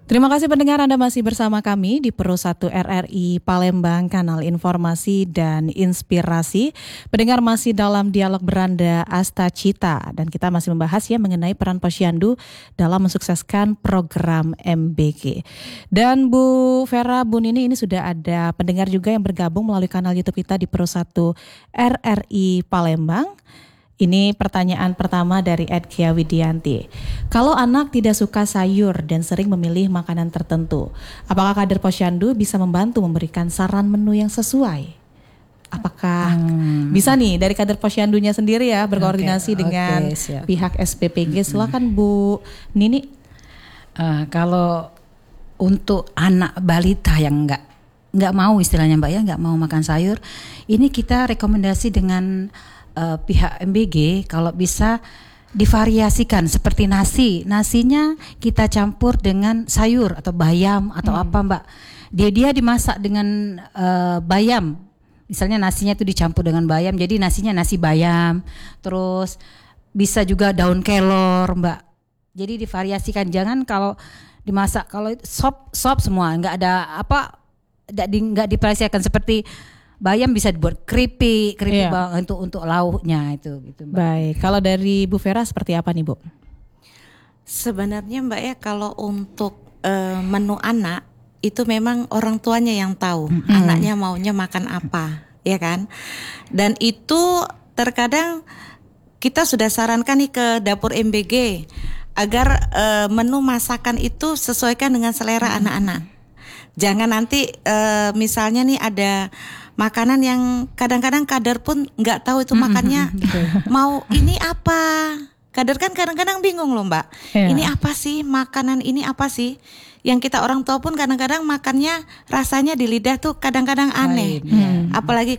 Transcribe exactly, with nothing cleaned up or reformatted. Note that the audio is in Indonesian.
Terima kasih pendengar, Anda masih bersama kami di Pro satu R R I Palembang, kanal informasi dan inspirasi. Pendengar masih dalam dialog beranda Asta Cita dan kita masih membahas ya mengenai peran Posyandu dalam mensukseskan program M B G. Dan Bu Vera, Bu Nini, ini sudah ada pendengar juga yang bergabung melalui kanal YouTube kita di Pro satu R R I Palembang. Ini pertanyaan pertama dari Ed Kia Widianti. Kalau anak tidak suka sayur dan sering memilih makanan tertentu, apakah kader Posyandu bisa membantu memberikan saran menu yang sesuai? Apakah hmm. bisa nih dari kader Posyandunya sendiri ya berkoordinasi okay, dengan okay, pihak S P P G? Silakan Bu Nini. Uh, kalau untuk anak balita yang enggak enggak mau istilahnya Mbak ya, enggak mau makan sayur, ini kita rekomendasi dengan Uh, pihak M B G kalau bisa divariasikan seperti nasi, nasinya kita campur dengan sayur atau bayam atau hmm. apa Mbak. Dia dia dimasak dengan uh, bayam, misalnya nasinya itu dicampur dengan bayam, jadi nasinya nasi bayam. Terus bisa juga daun kelor Mbak. Jadi divariasikan, jangan kalau dimasak kalau sop sop semua nggak ada apa nggak di, nggak divariasikan seperti bayam bisa dibuat keripik, keripik iya. untuk untuk lauknya itu gitu Mbak. Baik, kalau dari Bu Vera seperti apa nih Bu? Sebenarnya Mbak ya, kalau untuk uh, menu anak itu memang orang tuanya yang tahu mm-hmm. anaknya maunya makan apa, ya kan? Dan itu terkadang kita sudah sarankan nih ke dapur M B G agar uh, menu masakan itu sesuaikan dengan selera mm-hmm. anak-anak. Jangan nanti uh, misalnya nih ada makanan yang kadang-kadang kader pun nggak tahu itu makannya mm-hmm. mau ini apa. Kader kan kadang-kadang bingung loh Mbak. Yeah. Ini apa sih makanan ini apa sih? Yang kita orang tua pun kadang-kadang makannya rasanya di lidah tuh kadang-kadang aneh. Hmm. Apalagi